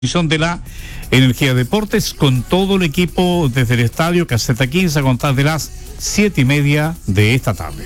De la Energía Deportes con todo el equipo desde el estadio Caseta 15 a contar de las 7:30 de esta tarde.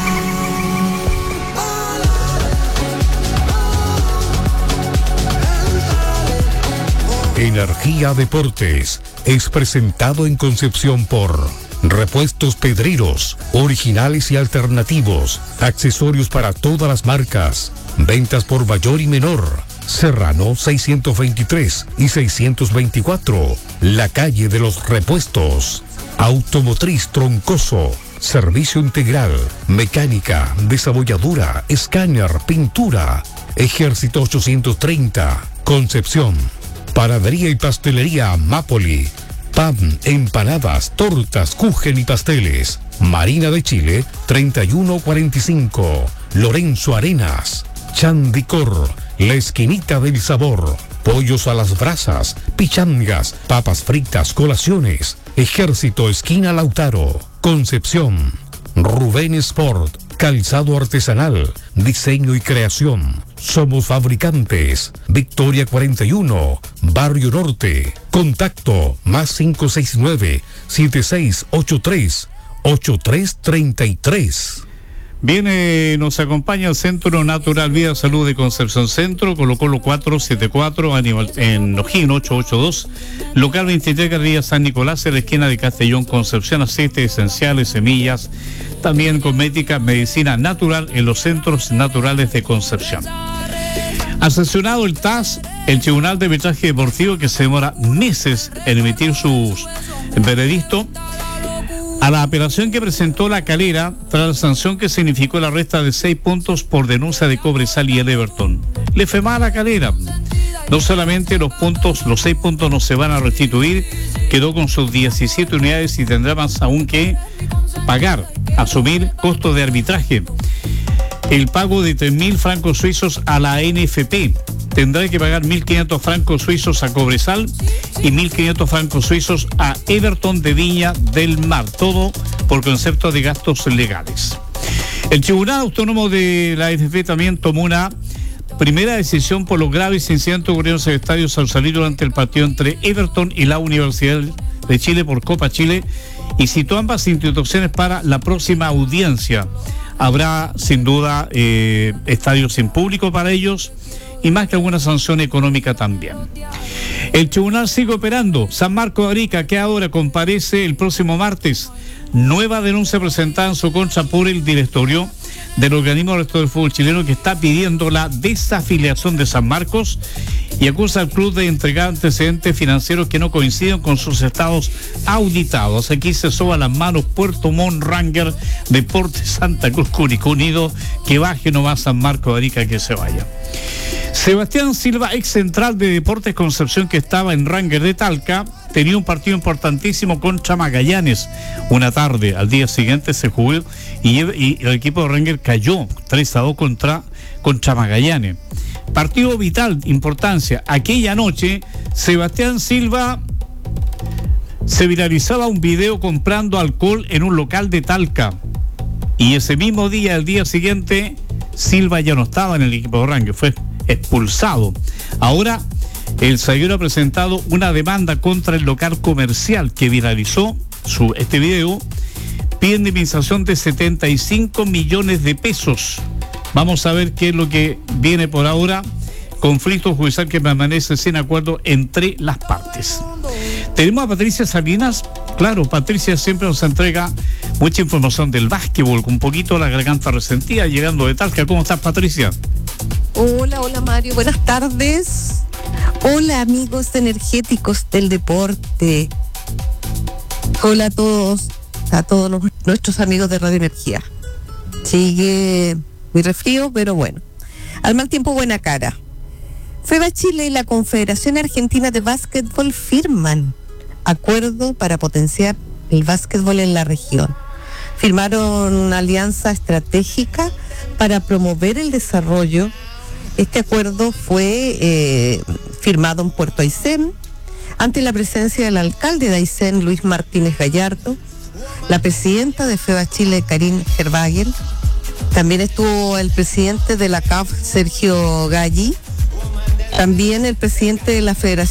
Energía Deportes es presentado en Concepción por Repuestos Pedreros, originales y alternativos, accesorios para todas las marcas, ventas por mayor y menor. Serrano 623 y 624, la calle de los repuestos. Automotriz Troncoso, servicio integral, mecánica, desabolladura, escáner, pintura. Ejército 830, Concepción. Panadería y pastelería Mapoli, pan, empanadas, tortas, kuchen y pasteles. Marina de Chile 3145, Lorenzo Arenas. Chandicor, la esquinita del sabor, pollos a las brasas, pichangas, papas fritas, colaciones. Ejército esquina Lautaro, Concepción. Rubén Sport, calzado artesanal, diseño y creación. Somos fabricantes. Victoria 41, Barrio Norte. Contacto +569 7683 8333. Bien, nos acompaña el Centro Natural Vida Salud de Concepción Centro, Colo Colo 474, en O'Higgins 882, local 23, Galería San Nicolás, en la esquina de Castellón, Concepción. Aceites esenciales, semillas, también cosmética, medicina natural en los centros naturales de Concepción. Ha sancionado el TAS, el Tribunal de Arbitraje Deportivo, que se demora meses en emitir sus veredictos, a la apelación que presentó La Calera tras la sanción que significó la resta de 6 puntos por denuncia de Cobresal y el Everton. Le fue mal a La Calera. No solamente los 6 puntos no se van a restituir, quedó con sus 17 unidades y tendrá más aún que asumir costos de arbitraje. El pago de 3.000 francos suizos a la NFP. Tendrá que pagar 1.500 francos suizos a Cobresal y 1.500 francos suizos a Everton de Viña del Mar, todo por concepto de gastos legales. El Tribunal Autónomo de la AFP también tomó una primera decisión por los graves incidentes ocurridos en el estadio Sausalito durante el partido entre Everton y la Universidad de Chile por Copa Chile y citó ambas instituciones para la próxima audiencia. Habrá sin duda estadios sin público para ellos y más que alguna sanción económica también. El tribunal sigue operando. San Marcos de Arica, que ahora comparece el próximo martes. Nueva denuncia presentada en su contra por el directorio del organismo rector del fútbol chileno, que está pidiendo la desafiliación de San Marcos y acusa al club de entregar antecedentes financieros que no coinciden con sus estados auditados. Aquí se soba las manos Puerto Montt, Ranger, Deportes Santa Cruz, Curicó Unido, que baje nomás San Marcos de Arica, que se vaya. Sebastián Silva, ex central de Deportes Concepción, que estaba en Ranger de Talca, tenía un partido importantísimo contra Magallanes. Una tarde, al día siguiente se jugó y el equipo de Ranger cayó 3-2 contra Magallanes. Partido vital, importancia. Aquella noche, Sebastián Silva se viralizaba un video comprando alcohol en un local de Talca. Y ese mismo día, el día siguiente, Silva ya no estaba en el equipo de Ranger, fue expulsado. Ahora, el zaguero ha presentado una demanda contra el local comercial que viralizó este video. Pide indemnización de 75 millones de pesos. Vamos a ver qué es lo que viene por ahora. Conflicto judicial que permanece sin acuerdo entre las partes. Tenemos a Patricia Salinas. Claro, Patricia siempre nos entrega mucha información del básquetbol, con un poquito la garganta resentida, llegando de Talca. ¿Cómo estás, Patricia? Hola Mario, buenas tardes. Hola amigos energéticos del deporte. Hola a todos nuestros amigos de Radio Energía. Sigue muy resfrío, pero bueno. Al mal tiempo, buena cara. FEBA Chile y la Confederación Argentina de Básquetbol firman acuerdo para potenciar el básquetbol en la región. Firmaron una alianza estratégica para promover el desarrollo. Este acuerdo fue firmado en Puerto Aysén ante la presencia del alcalde de Aysén, Luis Martínez Gallardo, la presidenta de FEBA Chile, Karin Herwagen. También estuvo el presidente de la CAF, Sergio Galli, También el presidente de la Federación